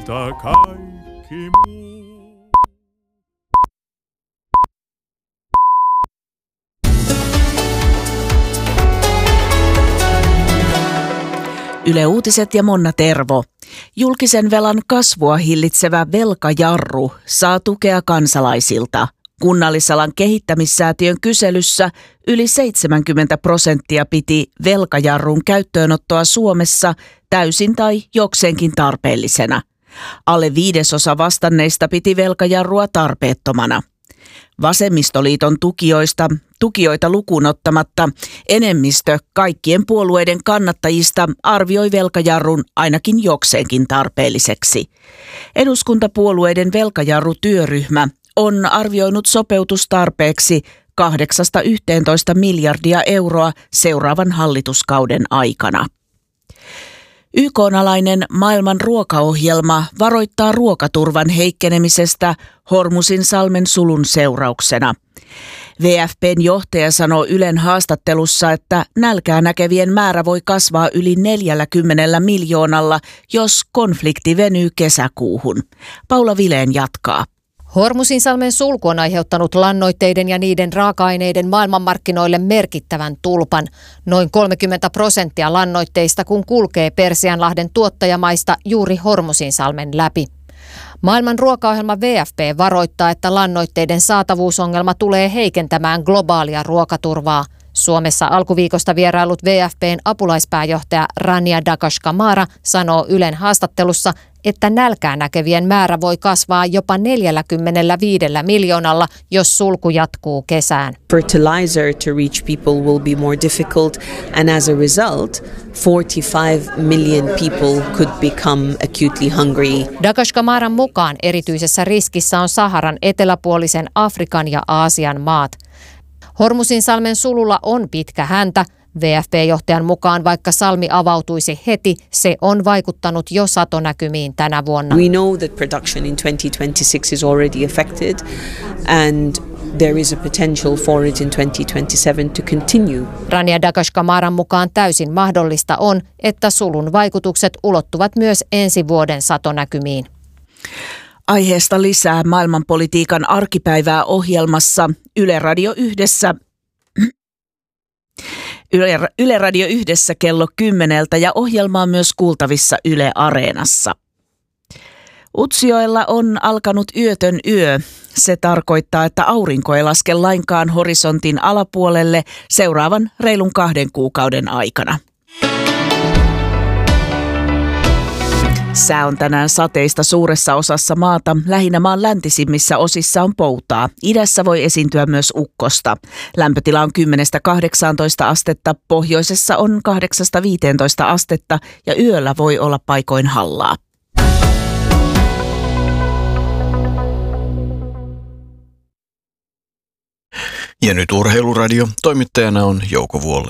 mitä kaikki muu. Yle Uutiset ja Monna Tervo. Julkisen velan kasvua hillitsevä velkajarru saa tukea kansalaisilta. Kunnallisalan kehittämissäätiön kyselyssä yli 70% piti velkajarrun käyttöönottoa Suomessa täysin tai jokseenkin tarpeellisena. Alle 1/5 vastanneista piti velkajarrua tarpeettomana. Vasemmistoliiton tukijoita lukuun ottamatta enemmistö kaikkien puolueiden kannattajista arvioi velkajarrun ainakin jokseenkin tarpeelliseksi. Eduskuntapuolueiden velkajarrutyöryhmä on arvioinut sopeutustarpeeksi 8–11 miljardia euroa seuraavan hallituskauden aikana. YK:n-alainen maailman ruokaohjelma varoittaa ruokaturvan heikkenemisestä Hormuzinsalmen sulun seurauksena. WFP:n johtaja sanoi Ylen haastattelussa, että nälkää näkevien määrä voi kasvaa yli 40 miljoonalla, jos konflikti venyy kesäkuuhun. Paula Vilén jatkaa. Hormuzinsalmen sulku on aiheuttanut lannoitteiden ja niiden raaka-aineiden maailmanmarkkinoille merkittävän tulpan. Noin 30% lannoitteista kun kulkee Persianlahden tuottajamaista juuri Hormuzinsalmen läpi. Maailman ruokaohjelma WFP varoittaa, että lannoitteiden saatavuusongelma tulee heikentämään globaalia ruokaturvaa. Suomessa alkuviikosta vierailut WFP:n apulaispääjohtaja Rania Dakashkamara sanoo Ylen haastattelussa, että nälkää näkevien määrä voi kasvaa jopa 45 miljoonalla, jos sulku jatkuu kesään. Fertilizer to reach people will be more difficult, and as a result, 45 million people could become acutely hungry. Dakashkamaran mukaan erityisessä riskissä on Saharan eteläpuolisen Afrikan ja Aasian maat. Hormuzinsalmen sululla on pitkä häntä. WFP-johtajan mukaan vaikka salmi avautuisi heti, se on vaikuttanut jo satonäkymiin tänä vuonna. We know that production in 2026 is already affected and there is a potential for it in 2027 to continue. Rania Dakashkamaran mukaan täysin mahdollista on, että sulun vaikutukset ulottuvat myös ensi vuoden satonäkymiin. Aiheesta lisää maailmanpolitiikan arkipäivää ohjelmassa Yle Radio Yhdessä kello 10 ja ohjelma on myös kuultavissa Yle Areenassa. Utsjoella on alkanut yötön yö. Se tarkoittaa, että aurinko ei laske lainkaan horisontin alapuolelle seuraavan reilun 2 kuukauden aikana. Sää on tänään sateista suuressa osassa maata. Lähinnä maan läntisimmissä osissa on poutaa. Idässä voi esiintyä myös ukkosta. Lämpötila on 10–18 astetta, pohjoisessa on 8–15 astetta ja yöllä voi olla paikoin hallaa. Ja nyt Urheiluradio. Toimittajana on Jouko Vuolle.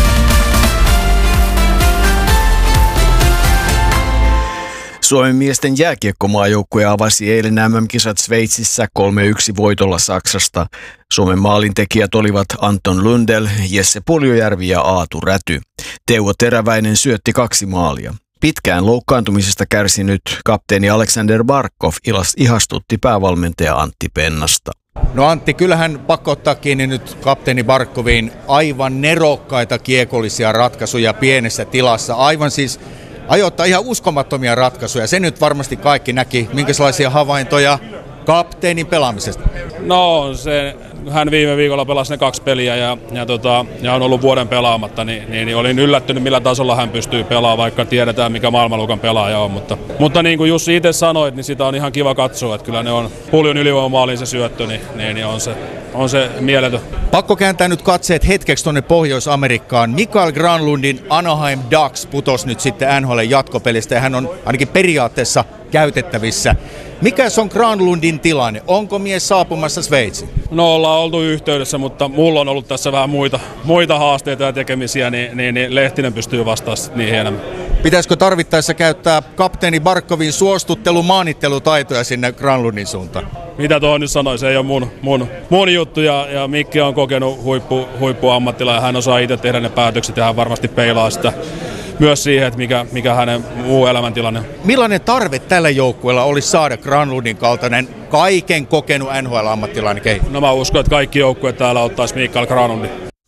Suomen miesten jääkiekkomaajoukkue avasi eilen MM-kisat Sveitsissä 3-1 voitolla Saksasta. Suomen maalintekijät olivat Anton Lundell, Jesse Puljujärvi ja Aatu Räty. Teuvo Teräväinen syötti 2 maalia. Pitkään loukkaantumisesta kärsinyt kapteeni Alexander Barkov ihastutti päävalmentaja Antti Pennasta. No Antti, kyllähän pakko ottaa kiinni nyt kapteeni Barkoviin aivan nerokkaita kiekollisia ratkaisuja pienessä tilassa. Aivan siis ajoittaa ihan uskomattomia ratkaisuja. Se nyt varmasti kaikki näki, minkälaisia havaintoja kapteenin pelaamisesta. No hän viime viikolla pelasi ne 2 peliä ja on ollut vuoden pelaamatta, niin olin yllättynyt millä tasolla hän pystyy pelaamaan, vaikka tiedetään mikä maailmanluokan pelaaja on. Mutta niin kuin Jussi itse sanoit, niin sitä on ihan kiva katsoa, että kyllä ne on Puljon ylivoimaaliin se syöttö, niin on se mieletön. Pakko kääntää nyt katseet hetkeksi tuonne Pohjois-Amerikkaan. Mikael Granlundin Anaheim Ducks putosi nyt sitten NHL:n jatkopelistä ja hän on ainakin periaatteessa käytettävissä. Mikä on Granlundin tilanne? Onko mies saapumassa Sveitsiin? No ollaan oltu yhteydessä, mutta mulla on ollut tässä vähän muita haasteita ja tekemisiä, niin Lehtinen pystyy vastaamaan niihin enemmän. Pitäisikö tarvittaessa käyttää kapteeni Barkovin maanittelutaitoja sinne Granlundin suuntaan? Mitä tuohon nyt sanoin, se ei ole mun juttu ja Mikki on kokenut huippuammattila ja hän osaa itse tehdä ne päätökset ja hän varmasti peilaa sitä myös siihen, että mikä hänen muu elämäntilanne on. Millainen tarve tällä joukkueella olisi saada Granlundin kaltainen kaiken kokenut NHL-ammattilainen kehiin? No mä uskon, että kaikki joukkueet täällä ottaisi Mikael Granlundin.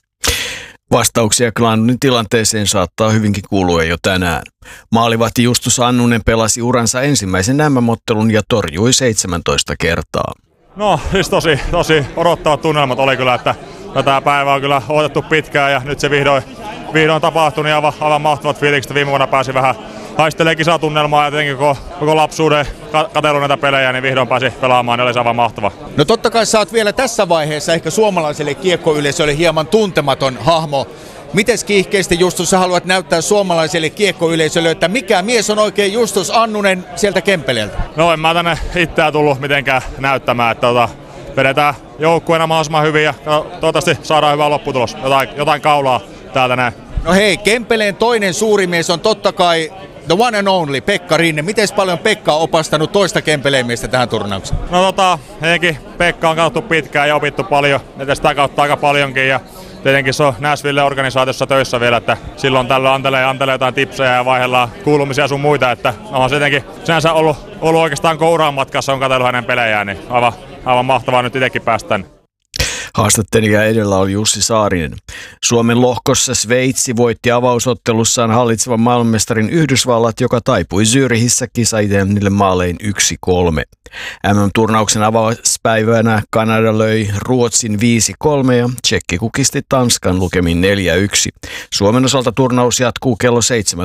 Vastauksia Granlundin tilanteeseen saattaa hyvinkin kuulua jo tänään. Maalivahti Justus Annunen pelasi uransa ensimmäisen MM-ottelun ja torjui 17 kertaa. No siis tosi odottavat tunnelmat oli kyllä, että tätä päivää on kyllä odotettu pitkään ja nyt se vihdoin tapahtui, niin aivan mahtavat fiilikset. Viime vuonna pääsi vähän haistelemaan kisatunnelmaa ja tietenkin koko lapsuuden katsellut näitä pelejä, niin vihdoin pääsi pelaamaan, niin oli aivan mahtava. No totta kai sä oot vielä tässä vaiheessa ehkä suomalaiselle kiekkoyleisölle hieman tuntematon hahmo. Mites kiihkeästi Justus sä haluat näyttää suomalaiselle kiekkoyleisölle, että mikä mies on oikein Justus Annunen sieltä Kempeleeltä? No en mä tänne itseään tullut mitenkään näyttämään, että vedetään joukkueena mahdollisimman hyvin ja toivottavasti saadaan hyvä lopputulos, jotain kaulaa täältä näin. No hei, Kempeleen toinen suuri mies on totta kai the one and only Pekka Rinne. Miten paljon Pekka on opastanut toista Kempeleen miestä tähän turnaukseen? No tietenkin Pekka on katsottu pitkään ja opittu paljon, että sitä kautta aika paljonkin ja tietenkin se on Nashville-organisaatiossa töissä vielä, että silloin tällöin antelee jotain tipsejä ja vaihdellaan kuulumisia sun muita, että on se tietenkin sinänsä ollut oikeastaan kouraan matkassa, on katsellut hänen pelejään, niin aivan mahtavaa nyt itsekin päästä tänne. Haastattelija edellä oli Jussi Saarinen. Suomen lohkossa Sveitsi voitti avausottelussaan hallitsevan maailmanmestarin Yhdysvallat, joka taipui Zürichissä kisaidennille maalein 1-3. MM-turnauksen avauspäivänä Kanada löi Ruotsin 5-3 ja Tšekki kukisti Tanskan lukemin 4-1. Suomen osalta turnaus jatkuu kello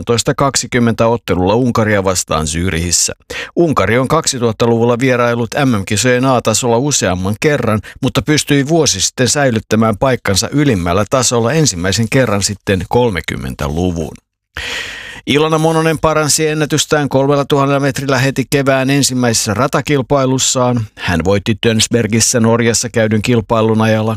17.20 ottelulla Unkaria vastaan Zürichissä. Unkari on 2000-luvulla vierailut MM-kisojen A-tasolla useamman kerran, mutta pystyi vuosi sitten säilyttämään paikkansa ylimmällä tasolla ensimmäisen kerran sitten 30-luvun. Ilona Mononen paransi ennätystään 3000 metrillä heti kevään ensimmäisessä ratakilpailussaan. Hän voitti Tönsbergissä Norjassa käydyn kilpailun ajalla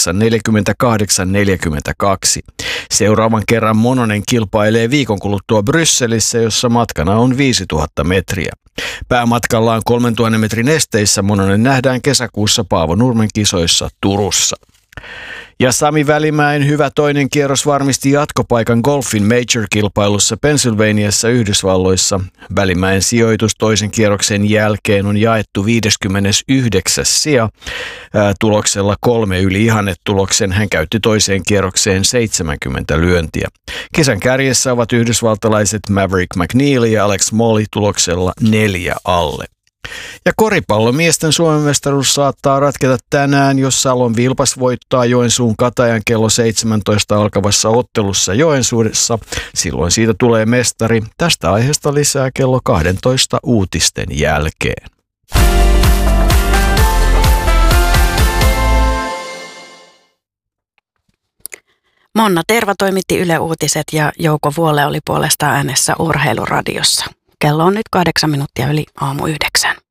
8.48.42. Seuraavan kerran Mononen kilpailee viikon kuluttua Brysselissä, jossa matkana on 5000 metriä. Päämatkallaan 3000 metrin esteissä Mononen nähdään kesäkuussa Paavo Nurmen kisoissa Turussa. Ja Sami Välimäen hyvä toinen kierros varmisti jatkopaikan golfin major-kilpailussa Pennsylvaniassa Yhdysvalloissa. Välimäen sijoitus toisen kierroksen jälkeen on jaettu 59. sija tuloksella 3 yli ihannetuloksen. Hän käytti toiseen kierrokseen 70 lyöntiä. Kisan kärjessä ovat yhdysvaltalaiset Maverick McNeil ja Alex Molly tuloksella 4 alle. Ja koripallomiesten Suomen mestaruus saattaa ratketa tänään, jos Salon Vilpas voittaa Joensuun Katajan kello 17 alkavassa ottelussa Joensuudessa. Silloin siitä tulee mestari. Tästä aiheesta lisää kello 12 uutisten jälkeen. Monna Terva toimitti Yle Uutiset ja Jouko Vuole oli puolestaan äänessä Urheiluradiossa. Kello on nyt 8 minuuttia yli aamu 9.